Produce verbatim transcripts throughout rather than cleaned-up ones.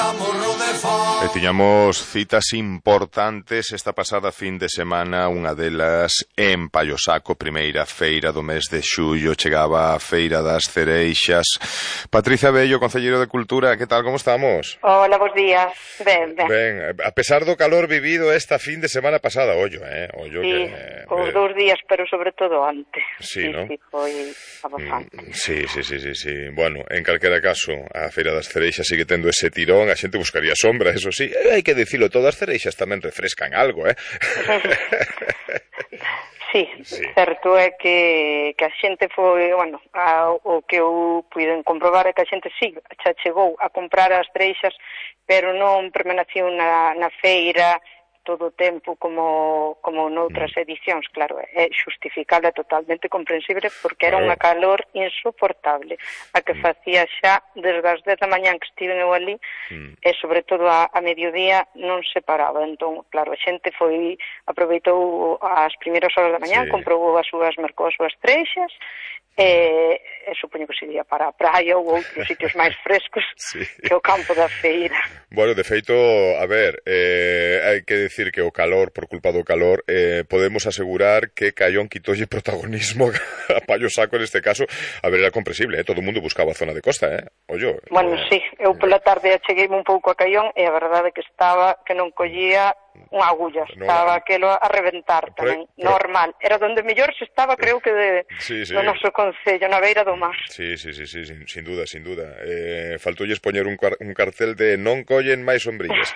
E tiñamos citas importantes esta pasada fin de semana, unha delas en Pallosaco, primeira feira do mes de xullo, chegaba a Feira das Cereixas. Patricia Bello, concelleiro de Cultura, que tal, como estamos? Hola, bons días. Ben, ben. Ben, a pesar do calor vivido esta fin de semana pasada, ollo, eh? Ollo sí, que... os dous días, pero sobre todo antes. Sí, sí, ¿no? Sí, foi abafante. Mm, sí, sí, sí, sí, sí. Bueno, en calquera caso, a Feira das Cereixas sigue tendo ese tirón, a xente buscaría sombra, eso sí. Hai que dicilo, todas as cereixas tamén refrescan algo, eh? Sí, sí, certo é que, que a xente foi, bueno, a, o que eu puiden comprobar é que a xente sí, xa chegou a comprar as cereixas, pero non permaneceu na, na feira todo o tempo como, como noutras edicións, claro, é justificable, totalmente comprensible, porque era unha calor insoportable, a que facía xa desde as dez da mañán que estiven eu ali, mm. e sobre todo a, a mediodía non se paraba, entón, claro, a xente foi, aproveitou as primeiras horas da mañán, sí. comprou as súas, mercou as súas treixas, e, e supoño que se iría para a praia ou outros sitios máis frescos sí. que o campo da feira. Bueno, de feito, a ver, eh, hai que decir que o calor, por culpa do calor, eh, podemos asegurar que Caión quitolle protagonismo a Pallosaco neste caso. A ver, era comprensible, eh? Todo o mundo buscaba a zona de costa, eh? Ollo. Bueno, eh, sí, eu pola tarde achegueime un pouco a Caión e a verdade que estaba que non collía unha agulla, estaba no, aquelo a reventar tamén, pero, normal. Era donde mellor se estaba, creo que de, sí, sí. do noso concello, na beira do mar. Sí, sí, sí, sí, sin, sin duda, sin duda. Eh, faltoulles poñer un, un cartel de non collen máis sombrillas.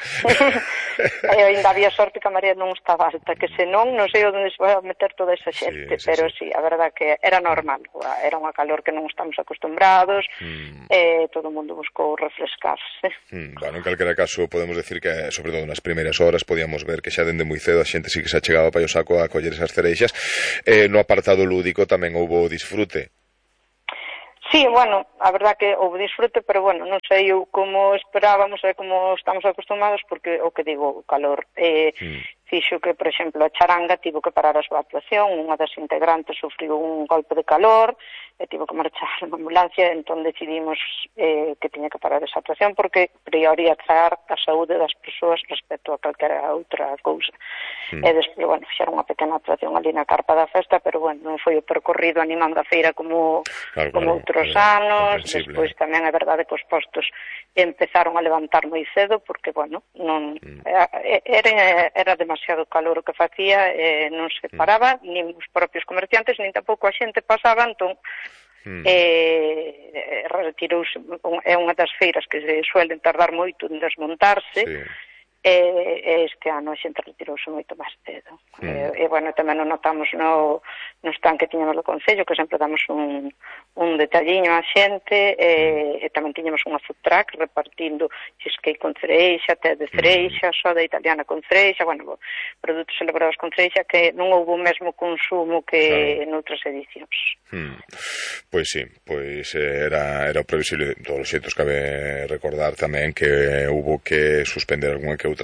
E ainda había sorte que a marea non estaba alta, que senón non sei onde se vai a meter toda esa xente, sí, sí, pero sí. sí, a verdad que era normal, era unha calor que non estamos acostumbrados, mm. e todo o mundo buscou refrescarse. Mm, bueno, en calquera caso podemos decir que, sobre todo nas primeiras horas, podíamos ver que xa dende moi cedo a xente sí que se achegaba a Pallosaco a coller esas cereixas. Eh, no apartado lúdico tamén houbo disfrute. Sí, bueno, a verdad que houve disfrute, pero bueno, non sei eu como esperábamos e como estamos acostumados, porque o que digo, o calor eh, mm. fixo que, por exemplo, a charanga tivo que parar a súa actuación, unha das integrantes sufriu un golpe de calor e tivo que marchar na ambulancia, entón decidimos eh, que tiña que parar esa actuación porque priorizar a saúde das persoas respecto a calquera outra cousa. Mm. E despois, bueno, fixeron unha pequena actuación ali na carpa da festa, pero bueno, non foi o percorrido animando a feira como, claro, como claro, outros claro, anos, despois tamén é verdade que os postos empezaron a levantar moi cedo porque, bueno, non mm. era, era demasiado calor o que facía, e non se paraba, mm. nin os propios comerciantes, nin tampouco a xente pasaba, entón mm. eh, retirouse, é unha das feiras que se suelen tardar moito en desmontarse, sí. E este ano a xente retirouse moito máis cedo. Mm. E, e, bueno, tamén o notamos no, no stand que tiñamos do Concello, que sempre damos un, un detalliño á xente, e, mm. e tamén tiñamos unha food truck repartindo cheesecake con cereixa, té de cereixa, mm. soda italiana con cereixa, bueno, produtos elaborados con cereixa, que non houve o mesmo consumo que claro. noutras edicións. Mm. Pois sí, pois era, era o previsible. De todos os xeitos cabe recordar tamén que houve que suspender algunha que outra